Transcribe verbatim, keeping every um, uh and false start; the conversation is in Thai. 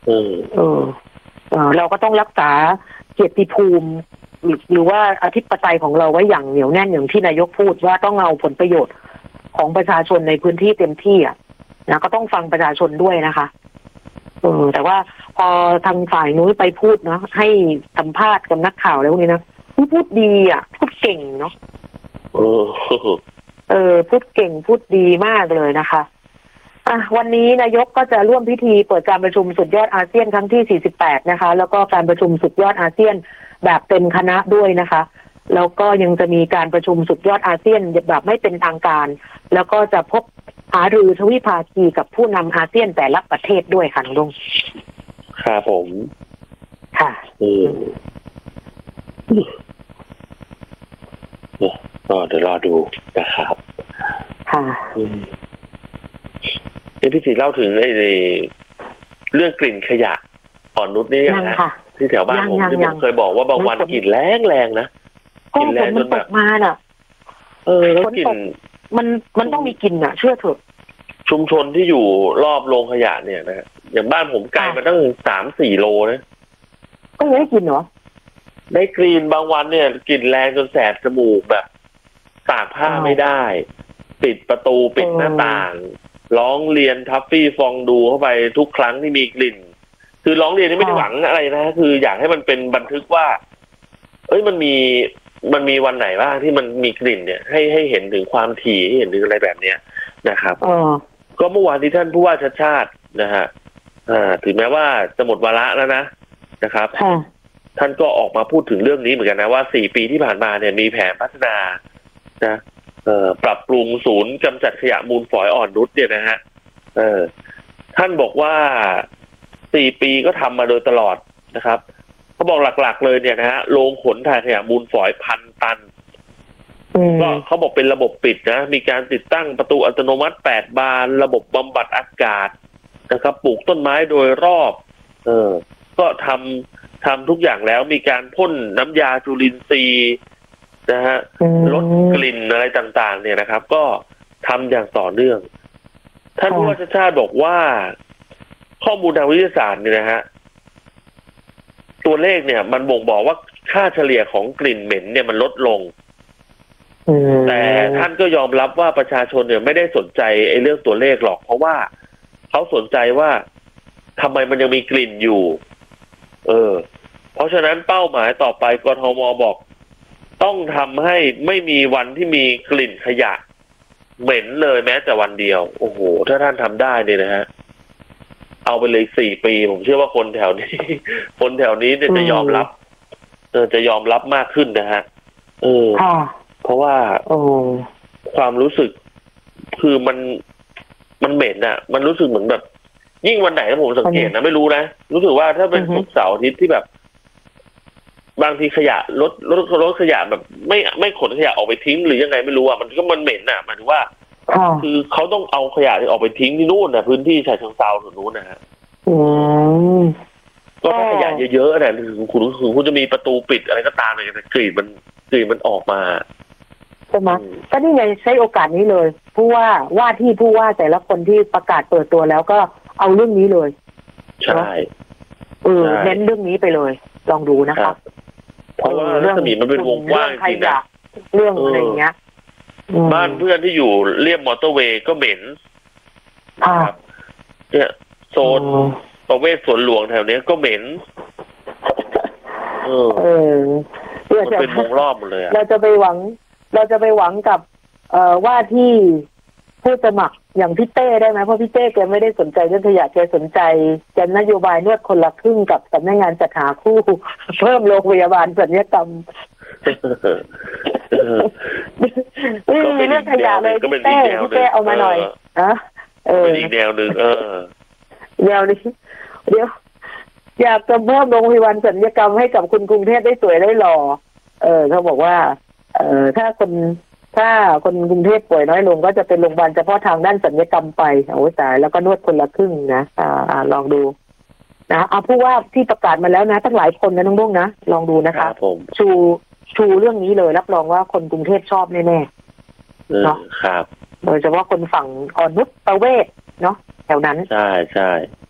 เออเออเออเราก็ต้องรักษาเกียรติภูมิหรือว่าอธิปไตยของเราไว้อย่างเหนียวแน่นอย่างที่นายกพูดว่าต้องเอาผลประโยชน์ของประชาชนในพื้นที่เต็มที่อ่ะนะก็ต้องฟังประชาชนด้วยนะคะเออแต่ว่าพอทางฝ่ายนู้นไปพูดเนาะให้สัมภาษณ์กับนักข่าวแล้วนี่นะพูดดีอ่ะพูดเก่งเนาะเออเออพูดเก่งพูดดีมากเลยนะคะอ่ะวันนี้นายกก็จะร่วมพิธีเปิดการประชุมสุดยอดอาเซียนครั้งที่สี่สิบแปดนะคะแล้วก็การประชุมสุดยอดอาเซียนแบบเต็มคณะด้วยนะคะแล้วก็ยังจะมีการประชุมสุดยอดอาเซียนแบบไม่เป็นทางการแล้วก็จะพบหารือทวิภาคีกับผู้นำอาเซียนแต่ละประเทศด้วยค่ะน้องลุงครับผมค่ะอืมก็เดี๋ยวรอดูนะครับค่ะอืมนี่พี่ศรีเล่าถึงไอ้เรื่องกลิ่นขยะอ่อนนุชนี่ยังนะที่แถวบ้านผมที่ผมเคยบอกว่าบางวันกลิ่นแรงแรงนะกลิ่นแรงจนแบบมาน่ะเออแล้วกลิ่นมันมันต้องมีกลิ่นอ่ะเชื่อเถอะชุมชนที่อยู่รอบโรงขยะเนี่ยนะอย่างบ้านผมไกลมาตั้งสามสี่โลนะก็ยังได้กลิ่นเหรอได้กลิ่นบางวันเนี่ยกลิ่นแรงจนแสบจมูกแบบตากผ้าไม่ได้ปิดประตูปิดหน้าต่างร้องเรียนทัฟฟี่ฟองดูเข้าไปทุกครั้งที่มีกลิ่นคือร้องเรียนนี่ไม่ได้หวังอะไรนะคืออยากให้มันเป็นบันทึกว่าเอ้ยมันมีมันมีวันไหนบ้างที่มันมีกลิ่นเนี่ยให้ให้เห็นถึงความถี่ให้เห็นถึงอะไรแบบเนี้ยนะครับก็เมื่อวานที่ท่านผู้ว่าชัดชาตินะฮะอ่าถึงแม้ว่าจะหมดวาระแล้วนะนะครับท่านก็ออกมาพูดถึงเรื่องนี้เหมือนกันนะว่าสี่ปีที่ผ่านมาเนี่ยมีแผนพัฒนานะเอ่อปรับปรุงศูนย์กำจัดขยะมูลฝอยอ่อนนุชเนี่ยนะฮะเออท่านบอกว่าสี่ปีก็ทำมาโดยตลอดนะครับเขาบอกหลักๆเลยเนี่ยนะฮะโรงขนถ่ายขยะมูลฝอยพันตันก็เขาบอกเป็นระบบปิดนะมีการติดตั้งประตูอัตโนมัติแปดบานระบบบำบัดอากาศนะครับปลูกต้นไม้โดยรอบเออก็ทำทำทุกอย่างแล้วมีการพ่นน้ำยาจุลินทรีย์นะฮะลดกลิ่นอะไรต่างๆเนี่ยนะครับก็ทำอย่างต่อเนื่องท่านผู้ว่าชัชชาติบอกว่าข้อมูลทางวิทยาศาสตร์เนี่ยนะฮะตัวเลขเนี่ยมันบ่งบอกว่าค่าเฉลี่ยของกลิ่นเหม็นเนี่ยมันลดลงแต่ท่านก็ยอมรับว่าประชาชนเนี่ยไม่ได้สนใจไอ้เรื่องตัวเลขหรอกเพราะว่าเขาสนใจว่าทำไมมันยังมีกลิ่นอยู่เออเพราะฉะนั้นเป้าหมายต่อไปกทมบอกต้องทำให้ไม่มีวันที่มีกลิ่นขยะเหม็นเลยแม้แต่วันเดียวโอ้โหถ้าท่านทำได้เนี่ยนะฮะเอาไปเลยสี่ปีผมเชื่อว่าคนแถวนี้คนแถวนี้เนี่ยจะยอมรับเออจะยอมรับมากขึ้นนะฮะเออเพราะว่าความรู้สึกคือมันมันเหม็นอ่ะมันรู้สึกเหมือนแบบยิ่งวันไหนถ้าผมสังเกตนะไม่รู้นะรู้สึกว่าถ้าเป็นศุกร์เสาร์อาทิตย์ที่แบบบางทีขยะรถรถรถขยะแบบไม่ไม่ขนขยะออกไปทิ้งหรือยังไงไม่รู้อ่ะมันก็มันเหม็นอ่ะหมายถึงว่าคือเขาต้องเอาขยะที่ออกไปทิ้งที่นู่นนะพื้นที่ฉะเชิงเทราส่วนนู้นนะฮะก็ถ้าขยะเยอะๆเนี่ยถึงคุณถึงคุณจะมีประตูปิดอะไรก็ตามเลยแต่กลิ่นมันกลิ่นมันออกมาใช่ไหมก็นี่ไงใช้โอกาสนี้เลยผู้ว่าว่าที่ผู้ว่าแต่ละคนที่ประกาศเปิดตัวแล้วก็เอาเรื่องนี้เลยใช่เออเน้นเรื่องนี้ไปเลยลองดูนะครับเพราะว่ารัศมีมันเป็นวงกว้างจริงนะเรื่องอะไรเงี้ยบ้านเพื่อนที่อยู่เรียบมอเตอร์เวย์ก็เหม็นครับเนี่ยโซนประเวศสวนหลวงแถวนี้ก็เหม็นเออมันเป็นวงรอบหมดเลยเราจะไปหวังเราจะไปหวังกับเอ่อว่าที่ผู้สมัครอย่างพี่เต้ได้ไหมเพราะพี่เต้แกไม่ได้สนใจเรื่องขยะแกสนใจแกนโยบายนวดคนละครึ่งกับสำนักงานจัดหาคู่เพิ่มโรงพยาบาลศัลยกรรมนี่มีเรื่องขยะเลยพี่เต้พี่เต้เอามาหน่อยนะเอออีกแนวหนึ่งเออแนวนี้เดี๋ยวอยากจะเพิ่มโรงพยาบาลศัลยกรรมให้กับคนกรุงเทพได้สวยได้หล่อเออเขาบอกว่าเออถ้าคนถ้าคนกรุงเทพป่วยน้อยลงก็จะเป็นโรงพยาบาลเฉพาะทางด้านศัลยกรรมไปโอ้ตายแล้วก็นวดคนละครึ่งนะอ่าอ่าลองดูนะเอาผู้ว่าที่ประกาศมาแล้วนะตั้งหลายคนนะน้องบุ้งนะลองดูนะคะชูชูเรื่องนี้เลยรับรองว่าคนกรุงเทพชอบแน่ๆเนาะครับโดยเฉพาะคนฝั่งอ่อนนุชประเวศเนาะแถวนั้นใช่ใช่